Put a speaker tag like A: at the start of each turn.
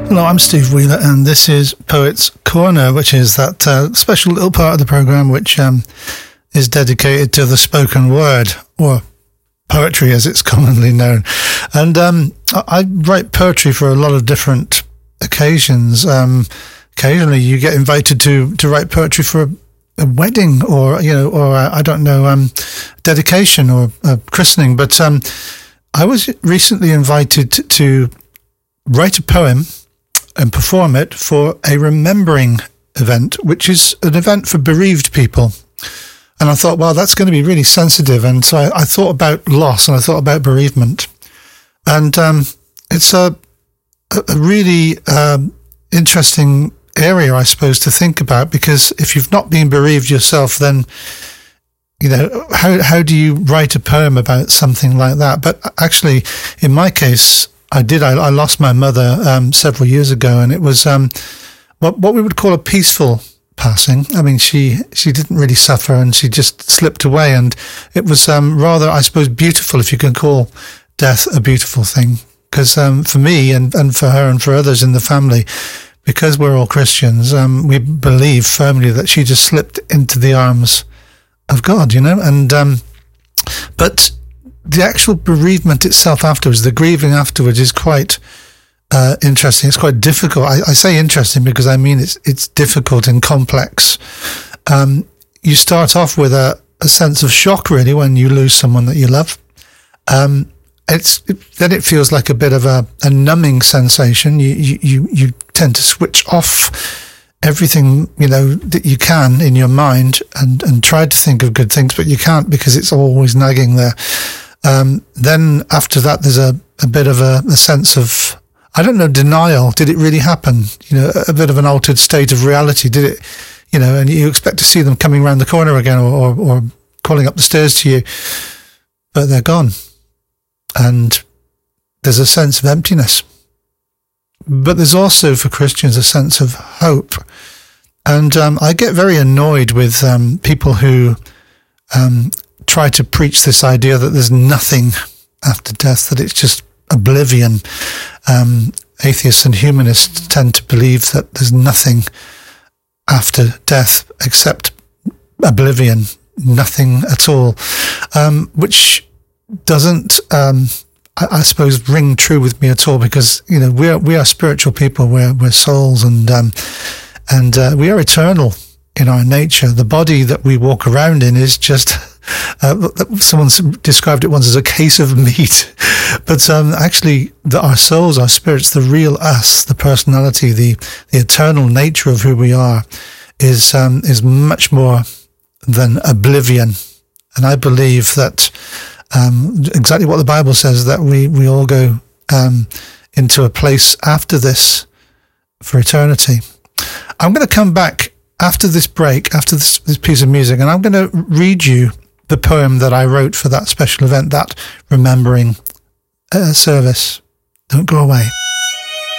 A: Hello, I'm Steve Wheeler, and this is Poets Corner, which is that special little part of the program which is dedicated to the spoken word, or poetry as it's commonly known. And I write poetry for a lot of different occasions. Occasionally you get invited to write poetry for a wedding, or I don't know, dedication or a christening. But I was recently invited to write a poem and perform it for a remembering event, which is an event for bereaved people. And I thought, well, that's going to be really sensitive. And so I thought about loss, and I thought about bereavement. And it's a really interesting area, I suppose, to think about, because if you've not been bereaved yourself, then, how do you write a poem about something like that? But actually, in my case, I lost my mother several years ago, and it was what we would call a peaceful passing. I mean, she didn't really suffer, and she just slipped away, and it was rather, I suppose, beautiful, if you can call death a beautiful thing. Because for me and for her and for others in the family, because we're all Christians, we believe firmly that she just slipped into the arms of God, and but the actual bereavement itself afterwards, the grieving afterwards, is quite interesting. It's quite difficult. I say interesting because I mean it's difficult and complex. You start off with a sense of shock, really, when you lose someone that you love. Then it feels like a bit of a numbing sensation. You tend to switch off everything that you can in your mind and try to think of good things, but you can't, because it's always nagging there. Then after that, there's a bit of a sense of, I don't know, denial. Did it really happen? A bit of an altered state of reality. Did it, and you expect to see them coming around the corner again, or calling up the stairs to you, but they're gone. And there's a sense of emptiness. But there's also, for Christians, a sense of hope. And I get very annoyed with people who try to preach this idea that there's nothing after death, that it's just oblivion. Atheists and humanists tend to believe that there's nothing after death except oblivion, nothing at all, which doesn't, I suppose, ring true with me at all, because we are spiritual people. We're souls, and we are eternal in our nature. The body that we walk around in is just, someone described it once as a case of meat. But actually, our souls, our spirits, the real us, the personality, the eternal nature of who we are, is much more than oblivion. And I believe that exactly what the Bible says, that we all go into a place after this for eternity. I'm going to come back after this break, after this piece of music, and I'm going to read you the poem that I wrote for that special event, that remembering service. Don't go away.